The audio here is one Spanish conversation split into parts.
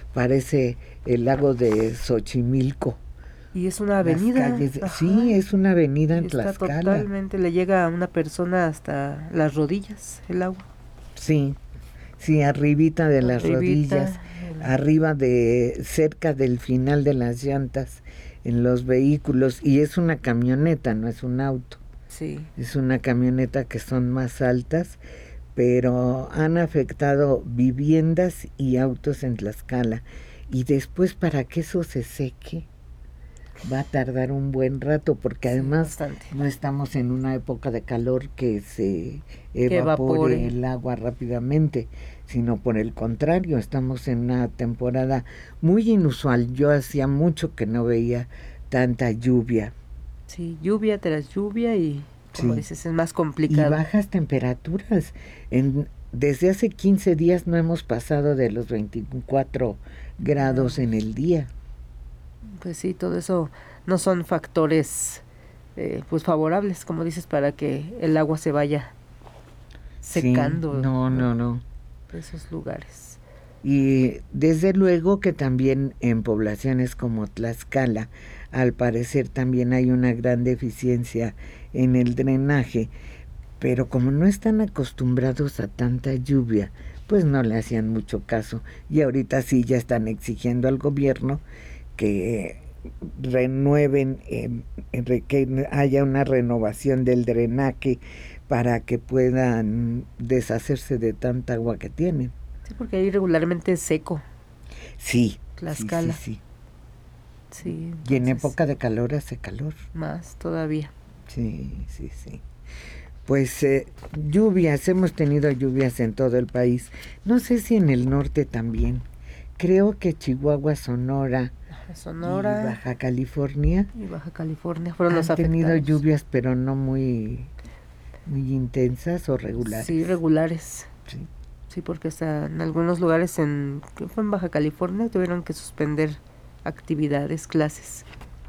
parece el lago de Xochimilco. Y es una avenida. Sí, es una avenida en Está Tlaxcala. Totalmente, le llega a una persona hasta las rodillas el agua. Sí, arribita de las rodillas, arriba cerca del final de las llantas en los vehículos, y es una camioneta, no es un auto. Sí. Es una camioneta que son más altas, pero han afectado viviendas y autos en Tlaxcala. Y después, para que eso se seque, va a tardar un buen rato, porque además no estamos en una época de calor que se evapore el agua rápidamente, sino por el contrario, estamos en una temporada muy inusual. Yo hacía mucho que no veía tanta lluvia. Sí, lluvia tras lluvia y, como dices, es más complicado. Y bajas temperaturas. Desde hace 15 días no hemos pasado de los 24 grados en el día. Pues sí, todo eso no son factores pues favorables, como dices, para que el agua se vaya secando. Sí, no. Esos lugares. Y desde luego que también en poblaciones como Tlaxcala, al parecer también hay una gran deficiencia en el drenaje, pero como no están acostumbrados a tanta lluvia, pues no le hacían mucho caso, y ahorita sí ya están exigiendo al gobierno que renueven, que haya una renovación del drenaje para que puedan deshacerse de tanta agua que tienen. Sí, porque ahí regularmente es seco. Sí. Tlaxcala. Sí. Entonces, y en época de calor hace calor. Más todavía. Sí. Pues lluvias, hemos tenido lluvias en todo el país. No sé si en el norte también. Creo que Chihuahua, Sonora y Baja California. Fueron los afectados. Han tenido lluvias, pero no muy intensas o regulares. Sí, regulares. Sí, porque hasta en algunos lugares ¿qué fue en Baja California? Tuvieron que suspender actividades, clases.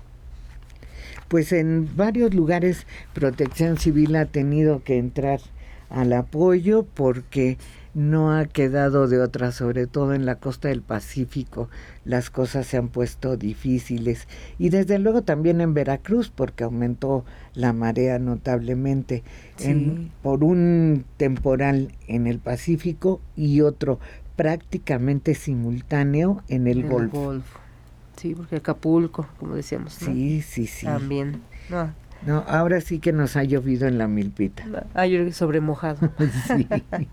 Pues en varios lugares Protección Civil ha tenido que entrar al apoyo porque no ha quedado de otra, sobre todo en la costa del Pacífico. Las cosas se han puesto difíciles, y desde luego también en Veracruz, porque aumentó la marea notablemente por un temporal en el Pacífico y otro prácticamente simultáneo en el Golfo. Sí, porque Acapulco, como decíamos, ¿no? Sí. También. No, ahora sí que nos ha llovido en la milpita. Yo sobremojado. Sí.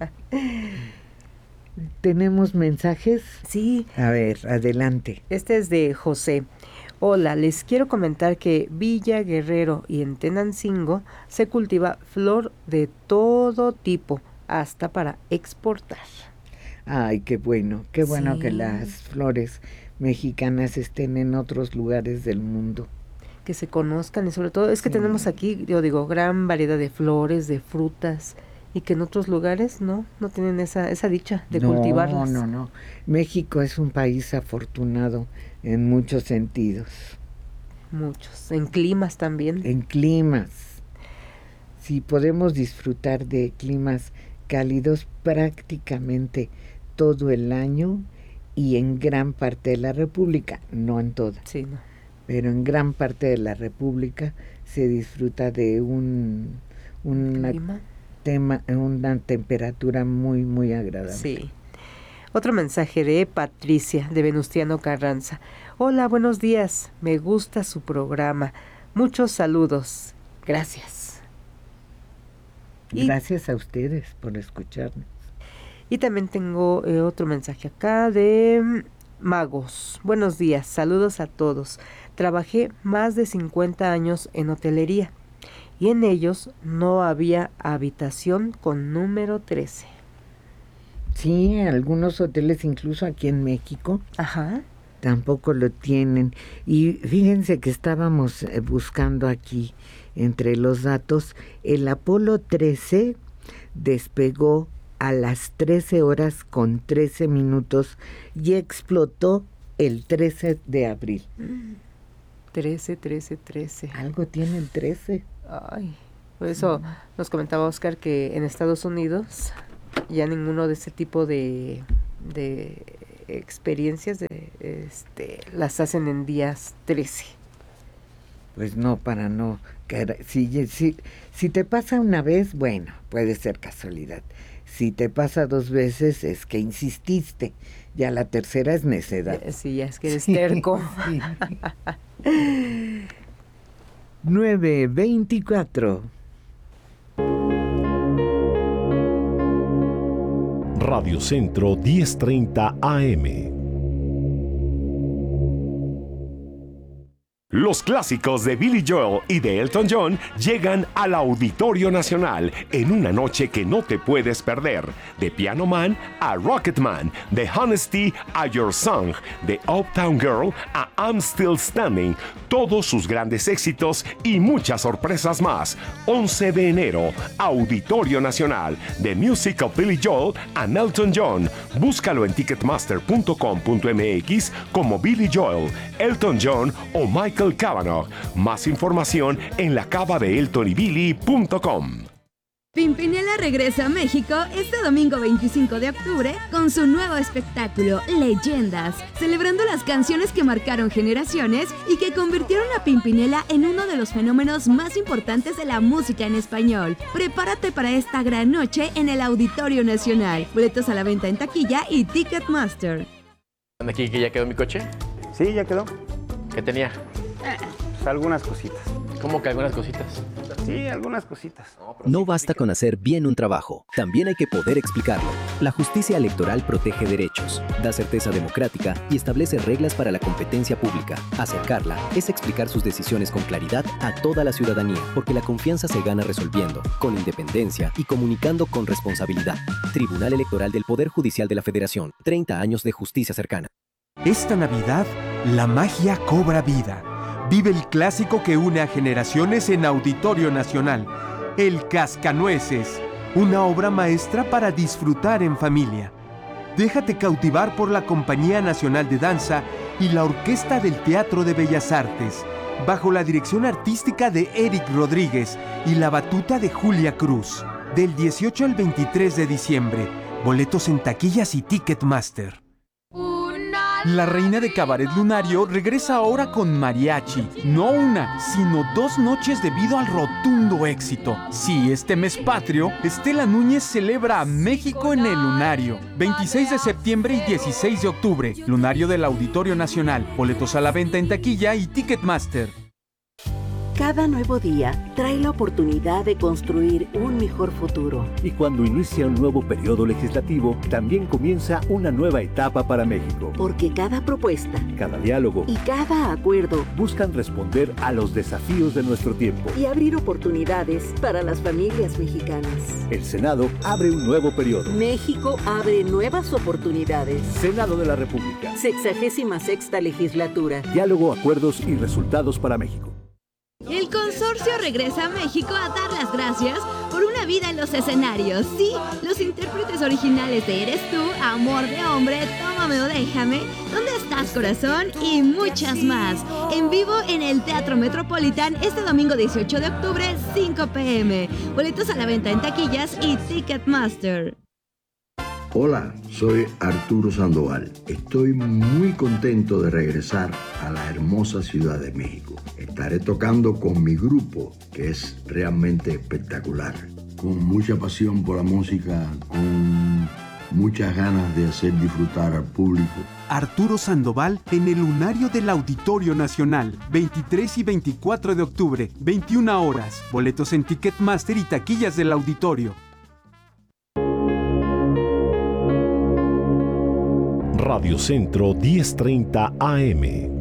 ¿Tenemos mensajes? Sí. A ver, adelante. Este es de José. Hola, les quiero comentar que Villa Guerrero y en Tenancingo se cultiva flor de todo tipo, hasta para exportar. Ay, qué bueno que las flores mexicanas estén en otros lugares del mundo. Que se conozcan, y sobre todo es que tenemos aquí, yo digo, gran variedad de flores, de frutas, y que en otros lugares no tienen esa dicha de cultivarlas. No. México es un país afortunado en muchos sentidos. Muchos. En climas también. En climas. Sí, podemos disfrutar de climas cálidos prácticamente todo el año y en gran parte de la República, no en toda. Sí, no. Pero en gran parte de la República se disfruta de una temperatura muy, muy agradable. Sí. Otro mensaje de Patricia, de Venustiano Carranza. Hola, buenos días. Me gusta su programa. Muchos saludos. Gracias. Gracias a ustedes por escucharnos. Y también tengo otro mensaje acá de Magos. Buenos días, saludos a todos. Trabajé más de 50 años en hotelería y en ellos no había habitación con número 13. Sí, algunos hoteles, incluso aquí en México, tampoco lo tienen. Y fíjense que estábamos buscando aquí entre los datos, el Apolo 13 despegó a las 13 horas con 13 minutos y explotó el 13 de abril. 13. Algo tiene el 13. Ay, por eso nos comentaba Oscar que en Estados Unidos ya ninguno de ese tipo de experiencias, de las hacen en días 13. Pues no, para no caer. Si te pasa una vez, bueno, puede ser casualidad. Si te pasa 2 veces, es que insististe. Ya la tercera es necedad. Sí, ya es que eres terco. Sí. 9:24. Radio Centro 1030 AM. Los clásicos de Billy Joel y de Elton John llegan al Auditorio Nacional en una noche que no te puedes perder. De Piano Man a Rocket Man, de Honesty a Your Song, de Uptown Girl a I'm Still Standing, todos sus grandes éxitos y muchas sorpresas más. 11 de enero, Auditorio Nacional, The Music of Billy Joel and Elton John. Búscalo en ticketmaster.com.mx como Billy Joel, Elton John o Michael Cavanaugh. Más información en lacavadeeltonybilly.com. Pimpinela regresa a México este domingo 25 de octubre con su nuevo espectáculo Leyendas, celebrando las canciones que marcaron generaciones y que convirtieron a Pimpinela en uno de los fenómenos más importantes de la música en español. Prepárate para esta gran noche en el Auditorio Nacional. Boletos a la venta en taquilla y Ticketmaster. ¿Aquí que ya quedó mi coche? Sí, ya quedó. ¿Qué tenía? Pues algunas cositas. ¿Cómo que algunas cositas? Sí, algunas cositas. No basta con hacer bien un trabajo, también hay que poder explicarlo. La justicia electoral protege derechos, da certeza democrática y establece reglas para la competencia pública. Acercarla es explicar sus decisiones con claridad a toda la ciudadanía, porque la confianza se gana resolviendo, con independencia y comunicando con responsabilidad. Tribunal Electoral del Poder Judicial de la Federación, 30 años de justicia cercana. Esta Navidad, la magia cobra vida. Vive el clásico que une a generaciones en Auditorio Nacional, El Cascanueces, una obra maestra para disfrutar en familia. Déjate cautivar por la Compañía Nacional de Danza y la Orquesta del Teatro de Bellas Artes, bajo la dirección artística de Eric Rodríguez y la batuta de Julia Cruz. Del 18 al 23 de diciembre, boletos en taquillas y Ticketmaster. La reina de Cabaret Lunario regresa ahora con mariachi. No una, sino 2 noches debido al rotundo éxito. Sí, este mes patrio, Estela Núñez celebra a México en el Lunario. 26 de septiembre y 16 de octubre. Lunario del Auditorio Nacional. Boletos a la venta en taquilla y Ticketmaster. Cada nuevo día trae la oportunidad de construir un mejor futuro. Y cuando inicia un nuevo periodo legislativo, también comienza una nueva etapa para México. Porque cada propuesta, cada diálogo y cada acuerdo buscan responder a los desafíos de nuestro tiempo y abrir oportunidades para las familias mexicanas. El Senado abre un nuevo periodo. México abre nuevas oportunidades. Senado de la República. 66ª legislatura. Diálogo, acuerdos y resultados para México. El consorcio regresa a México a dar las gracias por una vida en los escenarios. Sí, los intérpretes originales de Eres Tú, Amor de Hombre, Tómame o Déjame, ¿Dónde estás, corazón? Y muchas más. En vivo en el Teatro Metropolitan este domingo 18 de octubre, 5 p.m. Boletos a la venta en taquillas y Ticketmaster. Hola, soy Arturo Sandoval. Estoy muy contento de regresar a la hermosa Ciudad de México. Estaré tocando con mi grupo, que es realmente espectacular. Con mucha pasión por la música, con muchas ganas de hacer disfrutar al público. Arturo Sandoval en el Lunario del Auditorio Nacional, 23 y 24 de octubre, 21 horas. Boletos en Ticketmaster y taquillas del auditorio. Radio Centro 1030 AM.